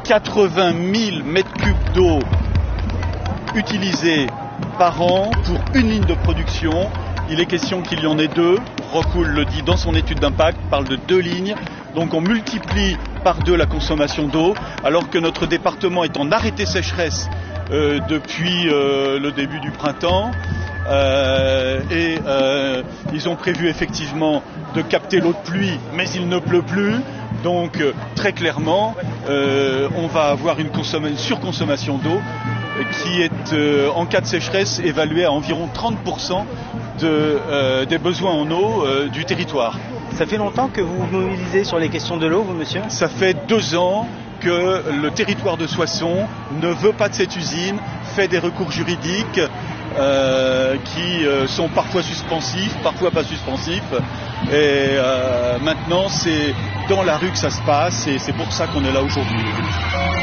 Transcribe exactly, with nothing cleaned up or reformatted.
quatre-vingt mille mètres cubes d'eau utilisés par an pour une ligne de production. Il est question qu'il y en ait deux. Rockwool le dit dans son étude d'impact, parle de deux lignes. Donc on multiplie par deux la consommation d'eau, alors que notre département est en arrêté sécheresse euh, depuis euh, le début du printemps. Euh, et euh, ils ont prévu effectivement de capter l'eau de pluie, mais il ne pleut plus. Donc euh, très clairement, euh, on va avoir une, une surconsommation d'eau qui est, euh, en cas de sécheresse, évaluée à environ trente pour cent de, euh, des besoins en eau euh, du territoire. Ça fait longtemps que vous vous mobilisez sur les questions de l'eau, vous, monsieur ? Ça fait deux ans que le territoire de Soissons ne veut pas de cette usine, fait des recours juridiques euh, qui euh, sont parfois suspensifs, parfois pas suspensifs. Et euh, maintenant, c'est dans la rue que ça se passe et c'est pour ça qu'on est là aujourd'hui.